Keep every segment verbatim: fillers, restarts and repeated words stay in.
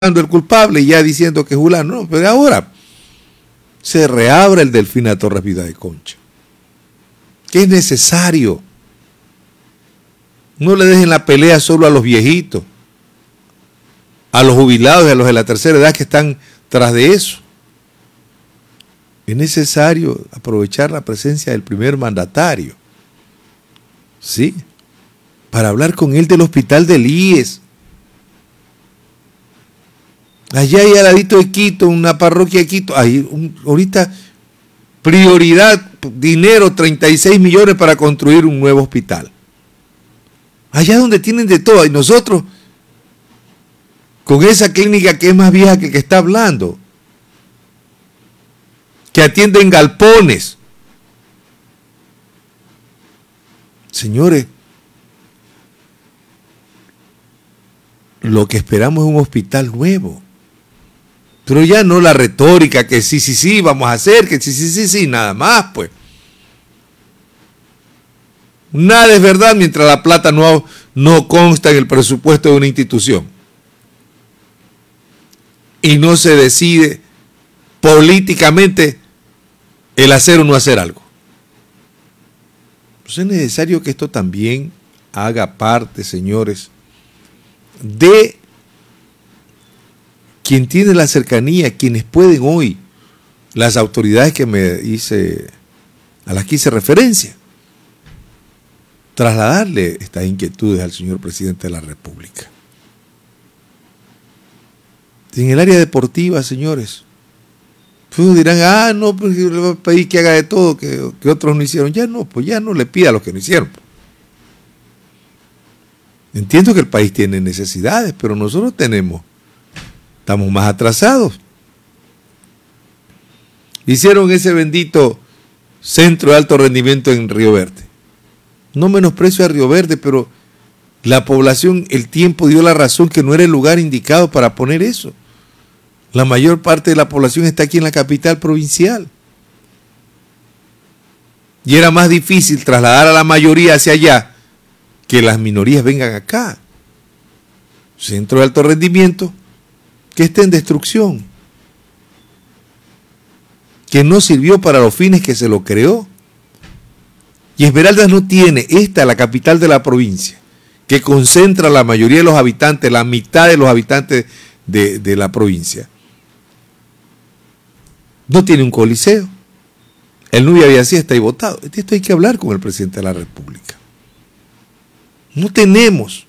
el culpable y ya diciendo que es fulano, no, pero ahora se reabra el Delfina Torres Vida de Concha, que es necesario. No le dejen la pelea solo a los viejitos, a los jubilados y a los de la tercera edad que están tras de eso. Es necesario aprovechar la presencia del primer mandatario, ¿sí?, para hablar con él del hospital del I E S. Allá hay al ladito de Quito, una parroquia de Quito, hay un, ahorita prioridad, dinero, treinta y seis millones para construir un nuevo hospital. Allá donde tienen de todo, y nosotros, con esa clínica que es más vieja que el que está hablando, que atienden galpones. Señores, lo que esperamos es un hospital nuevo. Pero ya no la retórica que sí, sí, sí, vamos a hacer, que sí, sí, sí, sí, nada más, pues. Nada es verdad mientras la plata no, no consta en el presupuesto de una institución. Y no se decide políticamente el hacer o no hacer algo. Pues es necesario que esto también haga parte, señores, de quien tiene la cercanía, quienes pueden hoy, las autoridades que me hice, a las que hice referencia, trasladarle estas inquietudes al señor presidente de la República. En el área deportiva, señores, pues dirán, ah, no, pues le voy a pedir que haga de todo, que, que otros no hicieron. Ya no, pues ya no le pida a los que no hicieron. Entiendo que el país tiene necesidades, pero nosotros tenemos, estamos más atrasados. Hicieron ese bendito centro de alto rendimiento en Río Verde. No menosprecio a Río Verde, pero la población, el tiempo dio la razón que no era el lugar indicado para poner eso. La mayor parte de la población está aquí en la capital provincial. Y era más difícil trasladar a la mayoría hacia allá que las minorías vengan acá. Centro de alto rendimiento que está en destrucción, que no sirvió para los fines que se lo creó. Y Esmeraldas no tiene, esta la capital de la provincia, que concentra la mayoría de los habitantes, la mitad de los habitantes de, de la provincia. No tiene un coliseo. El Nubia Villasía está ahí votado. De esto hay que hablar con el presidente de la República. No tenemos.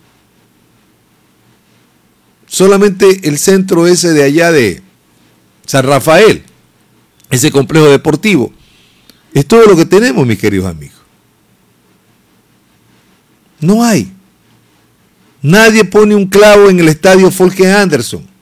Solamente el centro ese de allá de San Rafael, ese complejo deportivo, es todo lo que tenemos, mis queridos amigos. No hay. Nadie pone un clavo en el estadio Folke Anderson.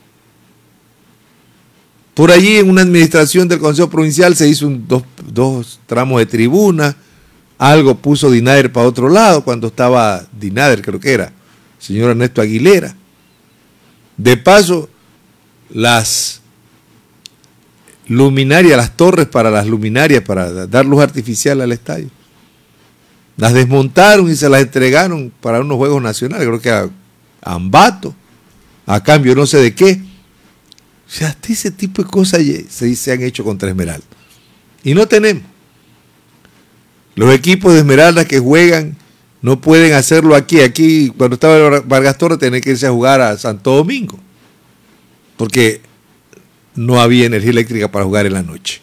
Por allí, en una administración del Consejo Provincial, se hizo un, dos, dos tramos de tribuna. Algo puso Dinader para otro lado, cuando estaba Dinader, creo que era, señor Ernesto Aguilera. De paso, las luminarias, las torres para las luminarias, para dar luz artificial al estadio, las desmontaron y se las entregaron para unos Juegos Nacionales, creo que a Ambato, a cambio no sé de qué. O sea, hasta ese tipo de cosas se, se han hecho contra Esmeralda. Y no tenemos. Los equipos de Esmeralda que juegan no pueden hacerlo aquí. Aquí, cuando estaba Vargas Torres, tenía que irse a jugar a Santo Domingo, porque no había energía eléctrica para jugar en la noche.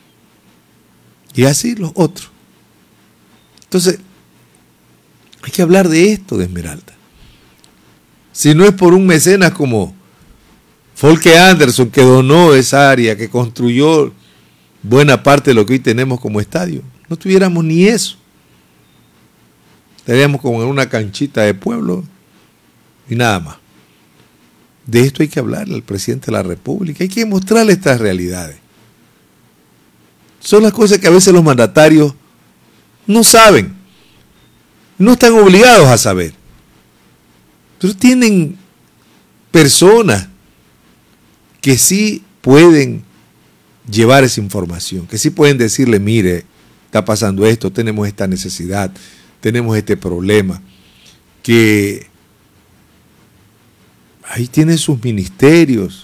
Y así los otros. Entonces, hay que hablar de esto de Esmeralda. Si no es por un mecenas como Folke Anderson, que donó esa área, que construyó buena parte de lo que hoy tenemos como estadio, no tuviéramos ni eso. Estaríamos como en una canchita de pueblo y nada más. De esto hay que hablarle al presidente de la República, hay que mostrarle estas realidades. Son las cosas que a veces los mandatarios no saben, no están obligados a saber. Pero tienen personas que sí pueden llevar esa información, que sí pueden decirle, mire, está pasando esto, tenemos esta necesidad, tenemos este problema, que ahí tienen sus ministerios.